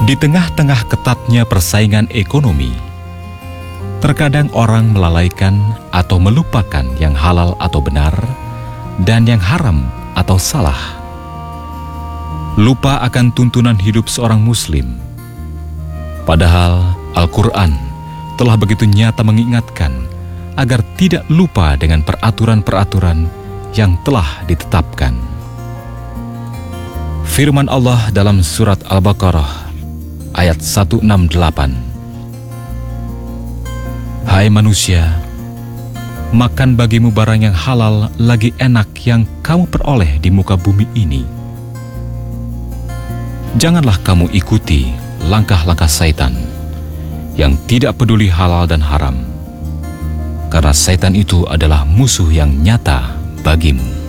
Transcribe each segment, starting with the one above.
Di tengah-tengah ketatnya persaingan ekonomi, terkadang orang melalaikan atau melupakan yang halal atau benar dan yang haram atau salah. Lupa akan tuntunan hidup seorang muslim. Padahal Al-Quran telah begitu nyata mengingatkan agar tidak lupa dengan peraturan-peraturan yang telah ditetapkan. Firman Allah dalam surat Al-Baqarah ayat 168. Hai manusia, makan bagimu barang yang halal lagi enak yang kamu peroleh di muka bumi ini. Janganlah kamu ikuti langkah-langkah Saitan yang tidak peduli halal dan haram, karena Saitan itu adalah musuh yang nyata bagimu.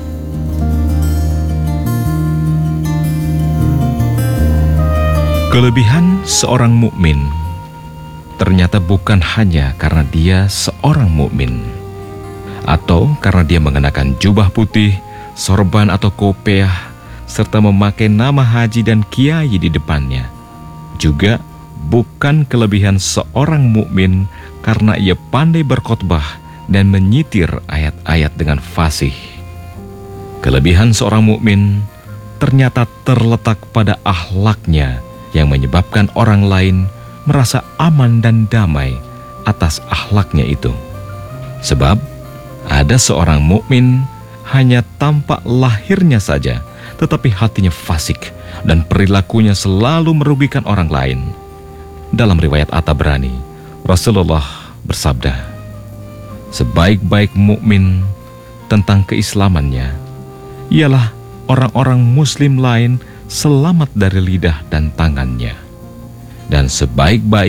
Kelebihan seorang mukmin ternyata bukan hanya karena dia seorang mukmin, atau karena dia mengenakan jubah putih, sorban atau kopiah, serta memakai nama haji dan kiai di depannya. Juga bukan kelebihan seorang mukmin karena ia pandai berkhotbah dan menyitir ayat-ayat dengan fasih. Kelebihan seorang mukmin ternyata terletak pada akhlaknya yang menyebabkan orang lain merasa aman dan damai atas akhlaknya itu. Sebab ada seorang mukmin hanya tampak lahirnya saja, tetapi hatinya fasik dan perilakunya selalu merugikan orang lain. Dalam riwayat At-Tabrani, Rasulullah bersabda, sebaik-baik mukmin tentang keislamannya ialah orang-orang muslim lain selamat dari lidah dan tangannya. Dan sebaik-baik